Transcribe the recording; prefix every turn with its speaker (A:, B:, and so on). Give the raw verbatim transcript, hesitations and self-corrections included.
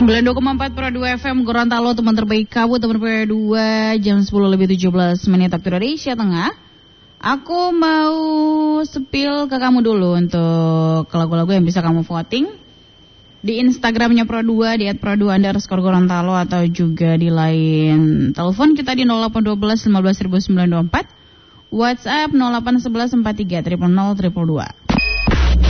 A: sembilan puluh dua koma empat Pro dua F M Gorontalo, teman terbaik kamu, teman Pro dua, jam sepuluh lebih tujuh belas menit waktu Indonesia Tengah. Aku mau sepil ke kamu dulu untuk lagu-lagu yang bisa kamu voting di Instagramnya Pro dua, di at pro dua underscore Gorontalo, atau juga di line telepon kita di nol delapan satu dua lima belas sembilan dua empat, WhatsApp nol delapan satu satu empat tiga nol nol nol dua.